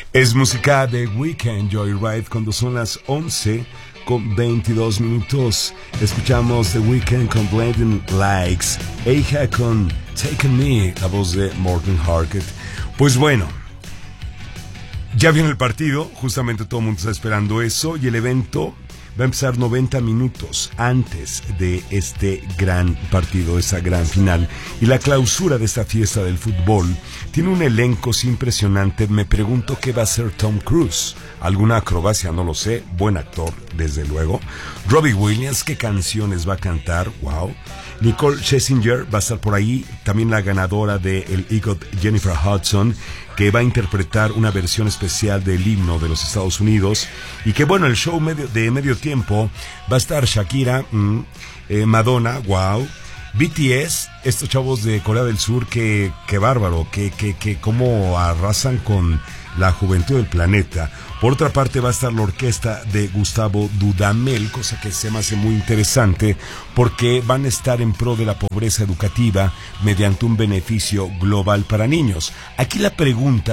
Es música de Weekend Joyride cuando son las 11:22. Escuchamos The Weeknd con Blinding Lights, Eija con Take On Me, la voz de Morten Harket. Pues bueno, ya viene el partido, justamente todo el mundo está esperando eso, y el evento va a empezar 90 minutos antes de este gran partido, esa gran final. Y la clausura de esta fiesta del fútbol tiene un elenco impresionante. Me pregunto qué va a hacer Tom Cruise. ¿Alguna acrobacia? No lo sé. Buen actor, desde luego. Robbie Williams, ¿qué canciones va a cantar? Wow. Nicole Scherzinger va a estar por ahí. También la ganadora del EGOT, Jennifer Hudson, que va a interpretar una versión especial del himno de los Estados Unidos. Y que bueno, el show de medio tiempo va a estar Shakira, Madonna, wow, BTS, estos chavos de Corea del Sur, que bárbaro, que cómo arrasan con la juventud del planeta. Por otra parte va a estar la orquesta de Gustavo Dudamel, cosa que se me hace muy interesante, porque van a estar en pro de la pobreza educativa mediante un beneficio global para niños. Aquí la pregunta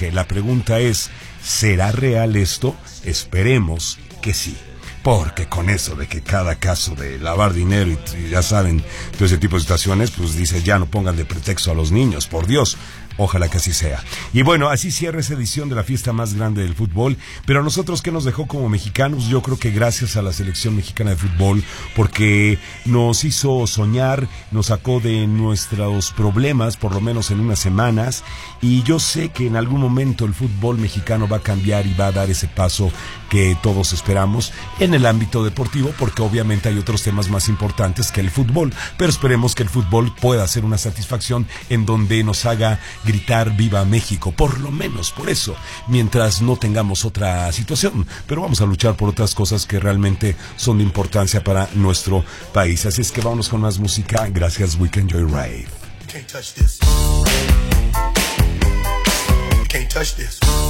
es, ¿será real esto? Esperemos que sí. Porque con eso de que cada caso de lavar dinero y ya saben, todo ese tipo de situaciones, pues dice, ya no pongan de pretexto a los niños, por Dios. Ojalá que así sea. Y bueno, así cierra esa edición de la fiesta más grande del fútbol. Pero a nosotros, ¿qué nos dejó como mexicanos? Yo creo que gracias a la selección mexicana de fútbol, porque nos hizo soñar, nos sacó de nuestros problemas, por lo menos en unas semanas. Y yo sé que en algún momento el fútbol mexicano va a cambiar y va a dar ese paso que todos esperamos en el ámbito deportivo, porque obviamente hay otros temas más importantes que el fútbol. Pero esperemos que el fútbol pueda ser una satisfacción en donde nos haga gritar viva México, por lo menos por eso, mientras no tengamos otra situación. Pero vamos a luchar por otras cosas que realmente son de importancia para nuestro país. Así es que vámonos con más música. Gracias, Weekend Joyride. You can't touch this. You can't touch this.